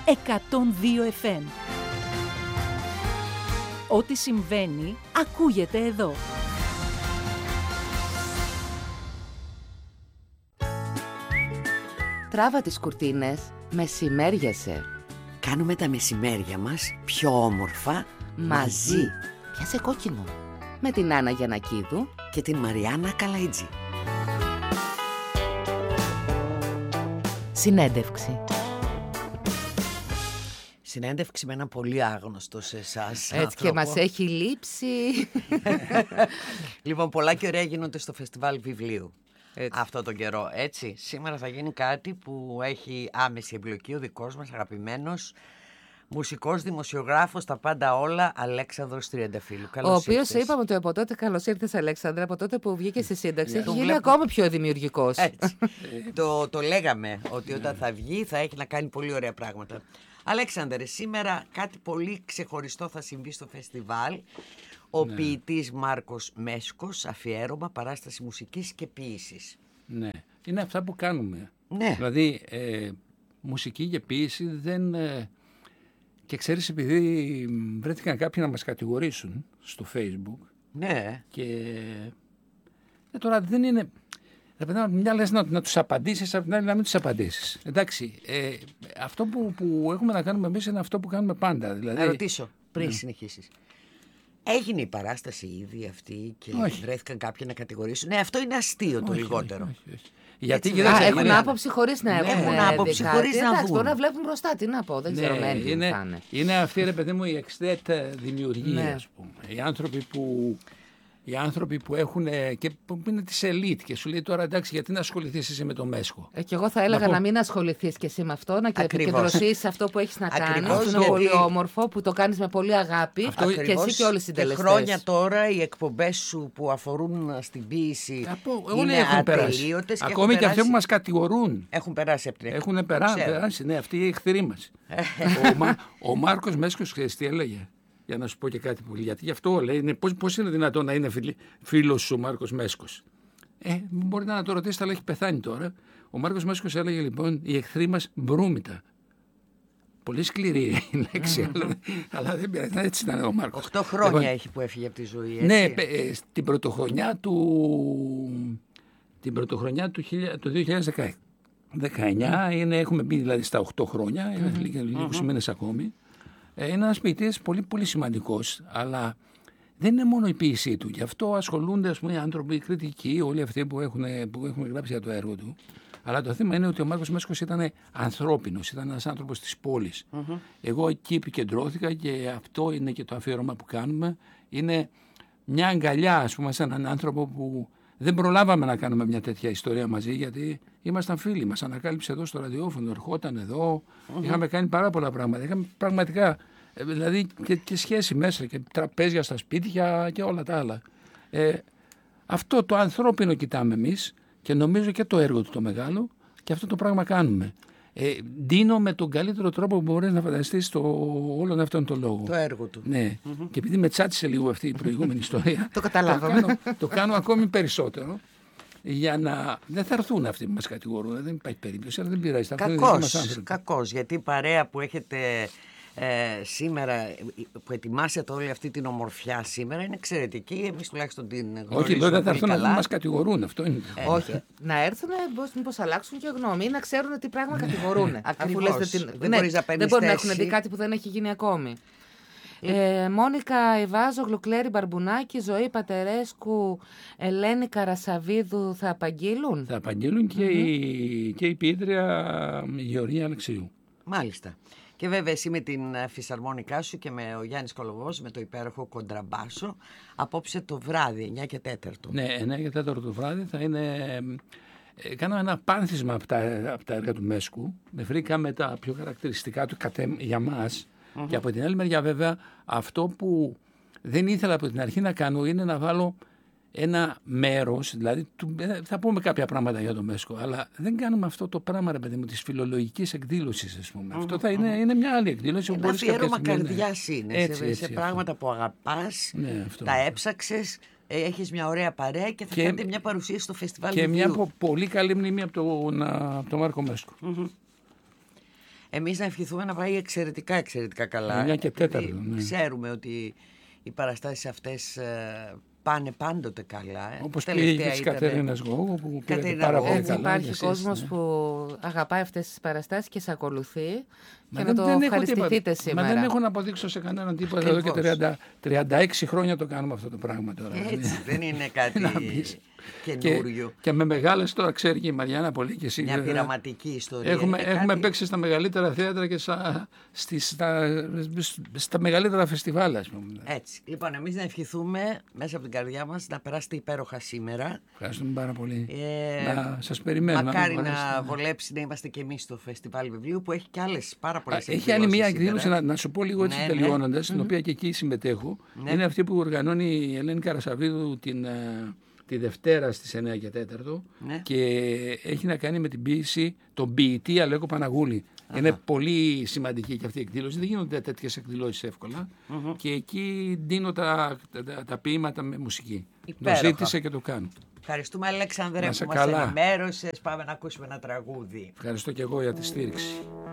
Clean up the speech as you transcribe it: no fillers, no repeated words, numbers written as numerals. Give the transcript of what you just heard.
102 FM. Ό,τι συμβαίνει, ακούγεται εδώ. Τράβα τις κουρτίνες, μεσημέριασε. Κάνουμε τα μεσημέρια μας πιο όμορφα μαζί. Πιάσε κόκκινο. Με την Άννα Γιαννακίδου και την Μαριάννα Καλαϊτζή. Συνέντευξη. Συνέντευξη με ένα πολύ άγνωστο σε εσάς Έτσι άνθρωπο. και μας έχει λείψει. Λοιπόν, πολλά και ωραία γίνονται στο φεστιβάλ βιβλίου. Έτσι. Αυτό τον καιρό, έτσι. Σήμερα θα γίνει κάτι που έχει άμεση εμπλοκή ο δικός μας αγαπημένος μουσικός, δημοσιογράφος, τα πάντα όλα, Αλέξανδρος Τριανταφύλου. Ο οποίος είπαμε ότι από τότε, καλώς ήρθες Αλέξανδρα, από τότε που βγήκε στη σύνταξη, έχει γίνει ακόμη πιο δημιουργικός. Έτσι. το λέγαμε ότι όταν θα βγει θα έχει να κάνει πολύ ωραία πράγματα. Αλέξανδρε, σήμερα κάτι πολύ ξεχωριστό θα συμβεί στο φεστιβάλ. Ο ποιητής Μάρκος Μέσκος, αφιέρωμα, παράσταση μουσικής και ποίησης. Ναι, είναι αυτά που κάνουμε. Ναι. Δηλαδή, μουσική και ποίηση δεν... Και ξέρεις, επειδή βρέθηκαν κάποιοι να μας κατηγορήσουν στο Facebook. Ναι. Και τώρα δεν είναι... Μια λες να τους απαντήσεις, απ' την άλλη να μην τους απαντήσεις. Εντάξει, αυτό που έχουμε να κάνουμε εμείς είναι αυτό που κάνουμε πάντα. Δηλαδή... Να ρωτήσω, πριν συνεχίσεις. Έγινε η παράσταση ήδη αυτή και βρέθηκαν κάποιοι να κατηγορήσουν. Ναι, αυτό είναι αστείο το λιγότερο. Όχι. Γιατί έχουν άποψη χωρίς να έχουν άποψη χωρίς να εντάξει, δουν. μπορεί να βλέπουν μπροστά, τι να πω, δεν ξέρω είναι αυτή, ρε παιδί μου, η εξτέτ δημιουργία, ας πούμε. Οι άνθρωποι που έχουν και που είναι της ελίτ και σου λέει τώρα εντάξει, γιατί να ασχοληθείς εσύ με το Μέσκο. Και εγώ θα έλεγα να μην ασχοληθείς και εσύ με αυτό, να επικεντρωθείς σε αυτό που έχεις να κάνεις. Αυτό είναι πολύ όμορφο, που το κάνεις με πολύ αγάπη και εσύ και όλοι οι συντελεστές. Και χρόνια τώρα οι εκπομπές σου που αφορούν στην ποίηση είναι ατελείωτες. Ακόμη και αυτοί που μας κατηγορούν. Έχουν περάσει από την εκπομπή. Έχουν περάσει, ναι, αυτοί οι εχθροί μας. Ο Μάρκος Μέσκος, ξέρεις τι έλεγε? Για να σου πω και κάτι πολύ, γιατί γι' αυτό λέει, πώς είναι δυνατόν να είναι φίλος ο Μάρκος Μέσκος. Μπορείτε να το ρωτήσετε, αλλά έχει πεθάνει τώρα. Ο Μάρκος Μέσκος έλεγε λοιπόν, οι εχθροί μας μπρούμητα. Πολύ σκληρή η λέξη, αλλά δεν πειράζει, έτσι ήταν ο Μάρκος. 8 χρόνια έχει που έφυγε από τη ζωή, έτσι. Ναι, την πρωτοχρονιά του 2019 έχουμε μπει δηλαδή στα 8 χρόνια, είναι λίγους μήνες ακόμη. Είναι ένας ποιητής πολύ, πολύ σημαντικός, αλλά δεν είναι μόνο η ποίησή του. Γι' αυτό ασχολούνται, ας πούμε, οι άνθρωποι, οι κριτικοί, όλοι αυτοί που έχουν γράψει για το έργο του. Αλλά το θέμα είναι ότι ο Μάρκος Μέσκος ήταν ανθρώπινος, ήταν ένας άνθρωπος της πόλης. Εγώ εκεί επικεντρώθηκα και αυτό είναι και το αφιέρωμα που κάνουμε. Είναι μια αγκαλιά, ας πούμε, σε έναν άνθρωπο που δεν προλάβαμε να κάνουμε μια τέτοια ιστορία μαζί, γιατί ήμασταν φίλοι. Μας ανακάλυψε εδώ στο ραδιόφωνο, ερχόταν εδώ. Είχαμε κάνει πάρα πολλά πράγματα. Είχαμε πραγματικά, δηλαδή και σχέση μέσα και τραπέζια στα σπίτια και όλα τα άλλα. Αυτό το ανθρώπινο κοιτάμε εμείς και νομίζω και το έργο του το μεγάλο και αυτό το πράγμα κάνουμε. Ντύνω με τον καλύτερο τρόπο που μπορείς να φανταστείς όλον αυτόν τον λόγο. Το έργο του. Ναι. Και επειδή με τσάτισε λίγο αυτή η προηγούμενη ιστορία, το καταλάβαμε. Το κάνω ακόμη περισσότερο. Για να. Δεν θα έρθουν αυτοί που μας κατηγορούν. Δεν υπάρχει περίπτωση, αλλά δεν πειράζει. Κακώς, γιατί η παρέα που έχετε σήμερα, που ετοιμάσετε όλη αυτή την ομορφιά σήμερα, είναι εξαιρετική. Εμείς τουλάχιστον την γνωρίζουμε. Όχι, δεν θα έρθουν να μας κατηγορούν. Αυτό είναι. Όχι. Να έρθουν, μήπως αλλάξουν και γνώμη ή να ξέρουν τι πράγμα κατηγορούν. Ακριβώς. Δεν μπορεί να έχουν δει κάτι που δεν έχει γίνει ακόμη. Μόνικα Ιβάζογλου, Κλέρι Μπαρμπουνάκη, Ζωή Πατερέσκου, Ελένη Καρασαβίδου θα απαγγείλουν. Θα απαγγείλουν και η ποιήτρια Γεωργία Αλεξίου. Μάλιστα. Και βέβαια εσύ με την φυσαρμόνικά σου και με ο Γιάννης Κολοβός με το υπέροχο κοντραμπάσο απόψε το βράδυ, 9 και 4. Ναι, 9 και 4 το βράδυ θα είναι... Κάναμε ένα πάνθισμα από τα έργα του Μέσκου. Βρήκαμε τα πιο χαρακτηριστικά του για μας. Και από την άλλη μεριά βέβαια αυτό που δεν ήθελα από την αρχή να κάνω είναι να βάλω ένα μέρος, δηλαδή θα πούμε κάποια πράγματα για το Μέσκο, αλλά δεν κάνουμε αυτό το πράγμα, ρε παιδί μου, της φιλολογικής εκδήλωσης, ας πούμε. Αυτό θα είναι μια άλλη εκδήλωση. Ένα αφιέρωμα καρδιάς είναι, σε πράγματα που αγαπάς, τα έψαξες, έχεις μια ωραία παρέα και θα κάνετε μια παρουσίαση στο φεστιβάλ. Και μια πολύ καλή μνήμη από τον Μάρκο Μέσκο. Εμείς να ευχηθούμε να πάει εξαιρετικά καλά. 9 και 4. Ξέρουμε ότι οι παραστάσεις αυτές πάνε πάντοτε καλά. Όπως πήγε της Κατερίνας Γόγου που πήρε πάρα πολύ καλά. Υπάρχει κόσμος που αγαπάει αυτές τις παραστάσεις και σε ακολουθεί και να το ευχαριστηθείτε σήμερα. Μα δεν έχω να αποδείξω σε κανέναν τίποτα. Εδώ και 36 χρόνια το κάνουμε αυτό το πράγμα τώρα. Έτσι, δεν είναι κάτι καινούριο. Και με μεγάλες, τώρα ξέρει και η Μαριάννα πολύ και εσύ. Μια πειραματική ιστορία. Έχουμε παίξει στα μεγαλύτερα θέατρα και στα μεγαλύτερα φεστιβάλ, ας πούμε. Έτσι. Λοιπόν, εμείς να ευχηθούμε μέσα από την καρδιά μας να περάσετε υπέροχα σήμερα. Ευχαριστούμε πάρα πολύ. Να σας περιμένω. Μακάρι να βολέψει να είμαστε και εμείς στο Φεστιβάλ Βιβλίου που έχει και άλλες πάρα πολλές εκδηλώσεις. Έχει άλλη μια εκδήλωση, να σου πω λίγο έτσι τελειώνοντας, στην οποία και εκεί συμμετέχω. Είναι αυτή που οργανώνει η Ελένη Καρασαβίδου τη Δευτέρα στις 9 και 4 και έχει να κάνει με την ποίηση τον ποιητή Αλέκο Παναγούλη. Είναι πολύ σημαντική και αυτή η εκδήλωση. Δεν γίνονται τέτοιες εκδηλώσεις εύκολα και εκεί δίνω τα ποίηματα με μουσική. Το ζήτησε και το κάνω. Ευχαριστούμε, Αλέξανδρε, που μας ενημέρωσες. Πάμε να ακούσουμε ένα τραγούδι. Ευχαριστώ και εγώ για τη στήριξη.